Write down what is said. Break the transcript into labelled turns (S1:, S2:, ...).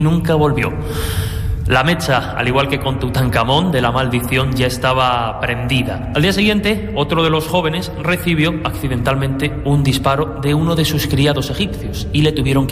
S1: nunca volvió. La mecha, al igual que con Tutankamón, de la maldición ya estaba prendida. Al día siguiente, otro de los jóvenes recibió accidentalmente un disparo de uno de sus criados egipcios y le tuvieron que